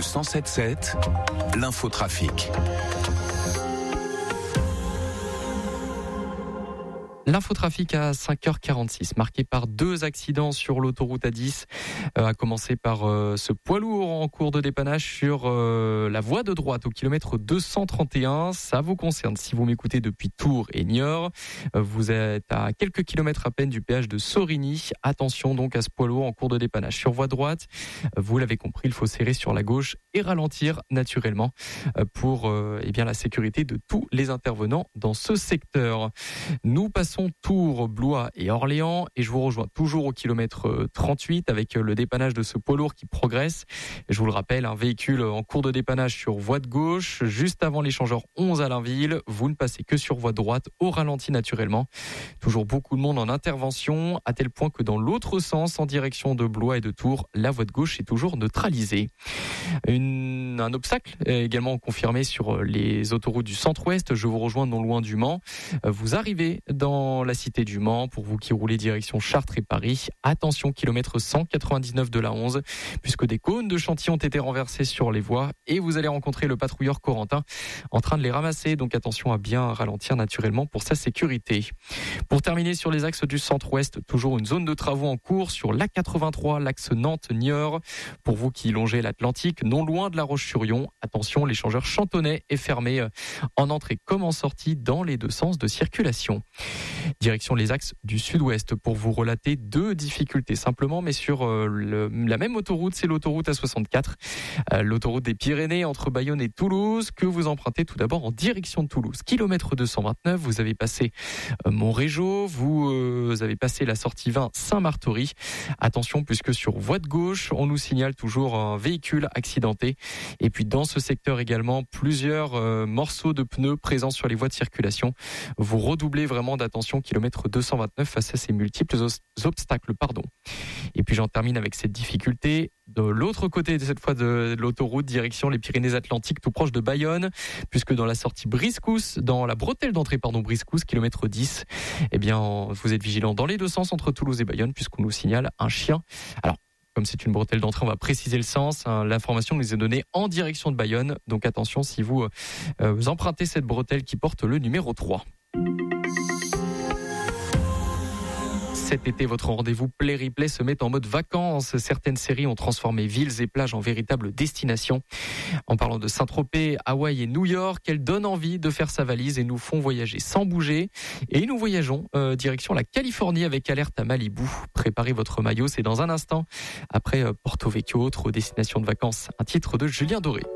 107.7, l'infotrafic. L'infotrafic à 5h46, marqué par 2 accidents sur l'autoroute A10, à commencer par ce poids lourd en cours de dépannage sur la voie de droite au kilomètre 231. Ça vous concerne si vous m'écoutez depuis Tours et Niort. Vous êtes à quelques kilomètres à peine du péage de Sorigny. Attention donc à ce poids lourd en cours de dépannage. Sur voie droite, vous l'avez compris, il faut serrer sur la gauche et ralentir naturellement pour la sécurité de tous les intervenants dans ce secteur. Nous passons Tours, Blois et Orléans et je vous rejoins toujours au kilomètre 38 avec le dépannage de ce poids lourd qui progresse. Je vous le rappelle, un véhicule en cours de dépannage sur voie de gauche, juste avant l'échangeur 11 à Lainville. Vous ne passez que sur voie de droite, au ralenti naturellement. Toujours beaucoup de monde en intervention, à tel point que dans l'autre sens, en direction de Blois et de Tours, la voie de gauche est toujours neutralisée. Un obstacle est également confirmé sur les autoroutes du centre-ouest. Je vous rejoins non loin du Mans. Vous arrivez dans la cité du Mans, pour vous qui roulez direction Chartres et Paris. Attention, kilomètre 199 de la 11, puisque des cônes de chantier ont été renversés sur les voies et vous allez rencontrer le patrouilleur Corentin en train de les ramasser. Donc attention à bien ralentir naturellement pour sa sécurité. Pour terminer sur les axes du centre-ouest, toujours une zone de travaux en cours sur l'A83, l'axe Nantes-Niort. Pour vous qui longez l'Atlantique, non loin de La Roche-sur-Yon, attention, l'échangeur Chantonnay est fermé en entrée comme en sortie dans les deux sens de circulation. Direction les axes du sud-ouest pour vous relater 2 difficultés simplement, mais sur la même autoroute, c'est l'autoroute A64, l'autoroute des Pyrénées entre Bayonne et Toulouse, que vous empruntez tout d'abord en direction de Toulouse. Kilomètre 229, vous avez passé Montrégeau, vous avez passé la sortie 20 Saint-Martory. Attention, puisque sur voie de gauche, on nous signale toujours un véhicule accidenté. Et puis dans ce secteur également, plusieurs morceaux de pneus présents sur les voies de circulation. Vous redoublez vraiment d'attention, kilomètre 229 face à ces multiples obstacles. Et puis j'en termine avec cette difficulté de l'autre côté, cette fois de l'autoroute, direction les Pyrénées-Atlantiques, tout proche de Bayonne, puisque dans la sortie Briscousse, dans la bretelle d'entrée, Briscousse, kilomètre 10, vous êtes vigilants dans les deux sens entre Toulouse et Bayonne, puisqu'on nous signale un chien. Alors, comme c'est une bretelle d'entrée, on va préciser le sens. L'information nous est donnée en direction de Bayonne. Donc attention si vous empruntez cette bretelle qui porte le numéro 3. Cet été, votre rendez-vous Play Replay se met en mode vacances. Certaines séries ont transformé villes et plages en véritables destinations. En parlant de Saint-Tropez, Hawaï et New York, elles donnent envie de faire sa valise et nous font voyager sans bouger. Et nous voyageons direction la Californie avec alerte à Malibu. Préparez votre maillot, c'est dans un instant. Après Porto Vecchio, autre destination de vacances. Un titre de Julien Doré.